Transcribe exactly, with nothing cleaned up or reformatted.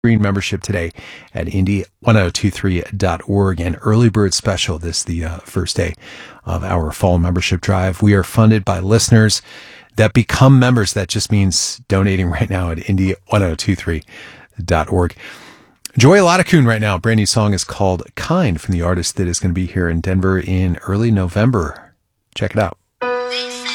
Green membership today at indy ten twenty-three dot org, and early bird special this the uh, first day of our fall membership drive. We are funded by listeners that become members. That just means donating right now at indy ten twenty-three dot org. Joy Ladakun right now. Brand new song is called Kind from the artist that is going to be here in Denver in early November. Check it out.